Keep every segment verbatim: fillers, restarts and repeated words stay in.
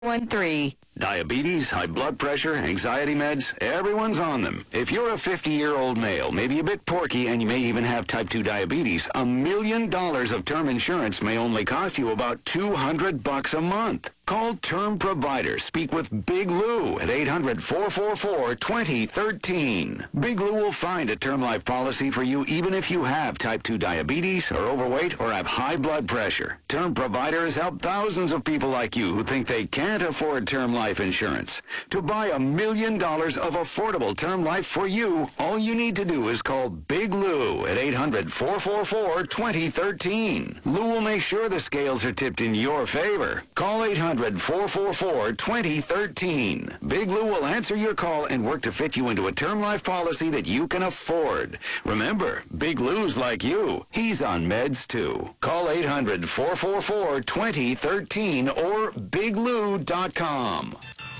one three. Diabetes, high blood pressure, anxiety meds, everyone's on them. If you're a fifty-year-old male, maybe a bit porky, and you may even have type two diabetes, a million dollars of term insurance may only cost you about two hundred bucks a month. Call Term Provider. Speak with Big Lou at eight hundred, four four four, two zero one three. Big Lou will find a term life policy for you even if you have type two diabetes, are overweight, or have high blood pressure. Term Provider has helped thousands of people like you who think they can't afford term life insurance. To buy a million dollars of affordable term life for you, all you need to do is call Big Lou at eight hundred, four four four, two zero one three. Lou will make sure the scales are tipped in your favor. Call eight hundred, four four four, two zero one three. Big Lou will answer your call and work to fit you into a term life policy that you can afford. Remember, Big Lou's like you. He's on meds too. Call eight hundred, four four four, two zero one three or big lou dot com.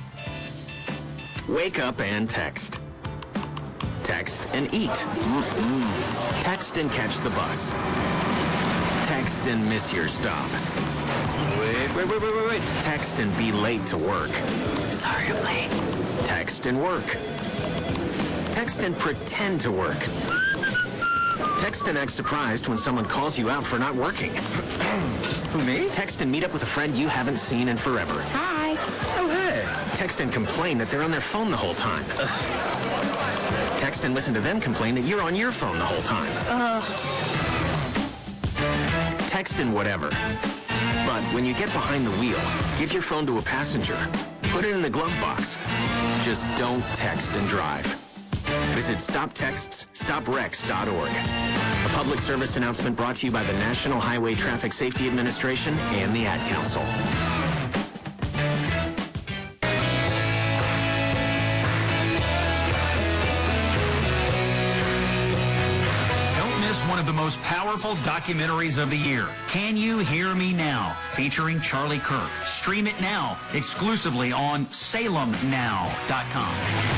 Wake up and text. Text and eat. Mm-mm. Text and catch the bus. Text and miss your stop. Wait, wait, wait, wait, wait, wait. Text and be late to work. Sorry, I'm late. Text and work. Text and pretend to work. Text and act surprised when someone calls you out for not working. Who, me? Text and meet up with a friend you haven't seen in forever. Hi. Oh, hey. Text and complain that they're on their phone the whole time. Ugh. Text and listen to them complain that you're on your phone the whole time. Ugh. Text and whatever. But when you get behind the wheel, give your phone to a passenger. Put it in the glove box. Just don't text and drive. Visit stop texts stop wrecks dot org. A public service announcement brought to you by the National Highway Traffic Safety Administration and the Ad Council. One of the most powerful documentaries of the year, Can You Hear Me Now, featuring Charlie Kirk. Stream it now, exclusively on salem now dot com.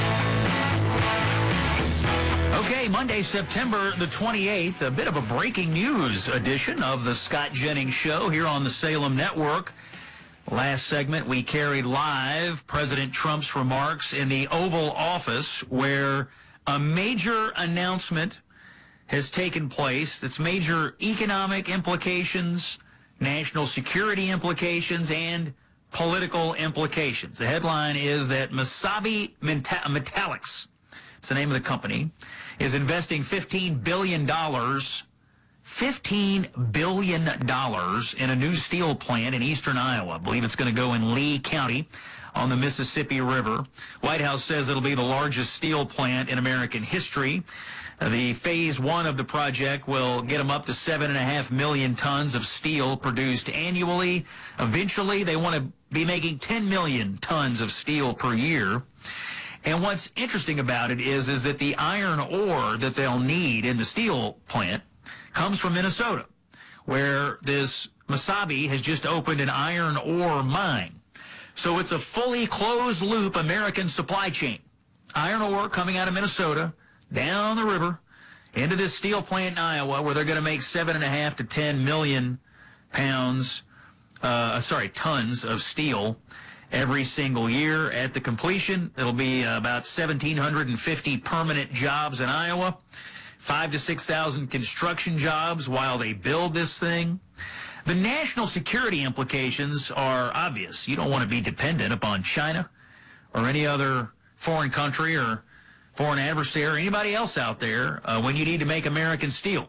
Okay, Monday, September the twenty-eighth, a bit of a breaking news edition of the Scott Jennings Show here on the Salem Network. Last segment, we carried live President Trump's remarks in the Oval Office, where a major announcement has taken place that's major economic implications, national security implications, and political implications. The headline is that Mesabi Metallics, it's the name of the company, is investing fifteen billion dollars, fifteen billion dollars in a new steel plant in eastern Iowa. I believe it's going to go in Lee County on the Mississippi River. White House says it'll be the largest steel plant in American history. The phase one of the project will get them up to seven and a half million tons of steel produced annually. Eventually, they want to be making ten million tons of steel per year. And what's interesting about it is, is that the iron ore that they'll need in the steel plant comes from Minnesota, where this Mesabi has just opened an iron ore mine. So it's a fully closed-loop American supply chain. Iron ore coming out of Minnesota, down the river, into this steel plant in Iowa, where they're going to make seven and a half to ten million pounds, uh, sorry, tons of steel every single year. At the completion, it'll be uh, about one thousand seven hundred fifty permanent jobs in Iowa, five to six thousand construction jobs while they build this thing. The national security implications are obvious. You don't want to be dependent upon China or any other foreign country or foreign adversary or anybody else out there uh, when you need to make American steel.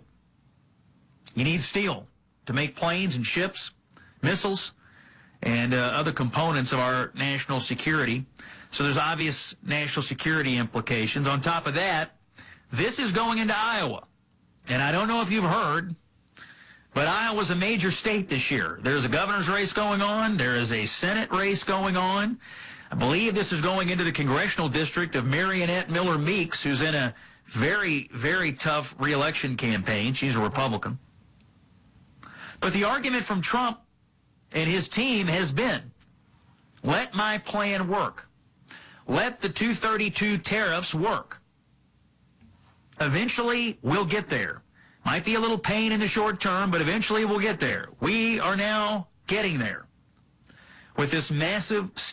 You need steel to make planes and ships, missiles, and uh, other components of our national security. So there's obvious national security implications. On top of that, this is going into Iowa. And I don't know if you've heard, but Iowa's a major state this year. There's a governor's race going on. There is a Senate race going on. I believe this is going into the congressional district of Marionette Miller Meeks, who's in a very, very tough re-election campaign. She's a Republican. But the argument from Trump and his team has been, let my plan work. Let the two thirty-two tariffs work. Eventually, we'll get there. Might be a little pain in the short term, but eventually we'll get there. We are now getting there. with this massive